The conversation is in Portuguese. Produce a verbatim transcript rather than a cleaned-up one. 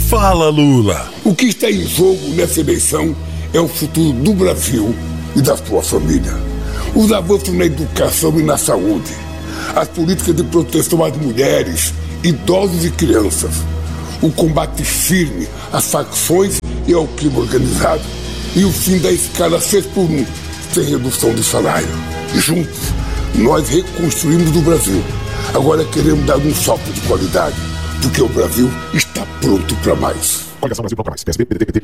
Fala, Lula! O que está em jogo nessa eleição é o futuro do Brasil e da sua família. Os avanços na educação e na saúde, as políticas de proteção às mulheres, idosos e crianças, o combate firme às facções e ao crime organizado e o fim da escala seis por um, sem redução de salário. Juntos, nós reconstruímos o Brasil. Agora queremos dar um salto de qualidade, porque o Brasil está pronto para mais. Coligação Brasil Bloco Mais, P S B, P D T, P T,